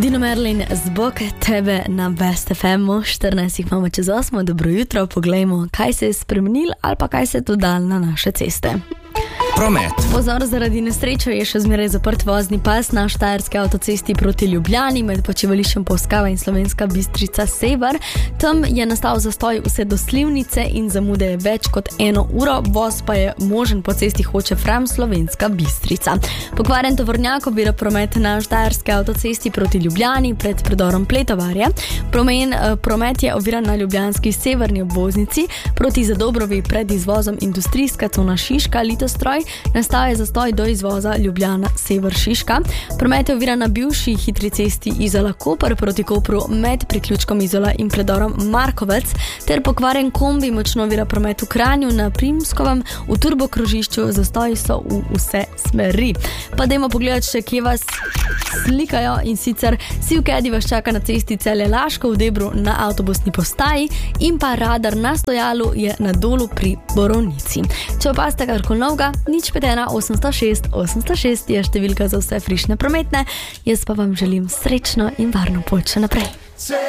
Dino Merlin, zbog tebe na Best FM-u, 14 imamo čez 8, dobro jutro, poglejmo, kaj se je spremenil ali pa kaj se je to dal na naše ceste. Promet. Pozor, zaradi nesreče je še zmeraj zaprt vozni pas na štajerski avtocesti proti Ljubljani med počivališčem Polskava in Slovenska Bistrica Sever. Tam je nastal zastoj vse do Slivnice in zamude je več kot 1 uro, voz pa je možen po cesti Hoče-Fram Slovenska Bistrica. Pokvarjen tovornjak ovira promet na štajerski avtocesti proti Ljubljani pred predorom Pletovarja. Promet je oviran na ljubljanski severni obvoznici proti Zadobrovi pred izvozom industrijska cona Šiška, Litostroj. Nastal je zastoj do izvoza Ljubljana Sever Šiška. Promet je oviran na bivši hitri cesti Izola-Koper proti Kopru med priključkom Izola in predorom Markovec, ter pokvarjen kombi močno ovira promet v Kranju na Primskovem, v turbokrožišču zastoji so v vse smeri. Pa dajmo pogledati še, kje vas slikajo, in sicer Sivkedi vas čaka na cesti Celje-Laško v Debru na avtobusni postaji in pa radar na stojalu je na Dolu pri Borovnici. Če opazite karkoli novega, 051 806 806 je številka za vse frišne prometne. Jaz pa vam želim srečno in varno pot še naprej.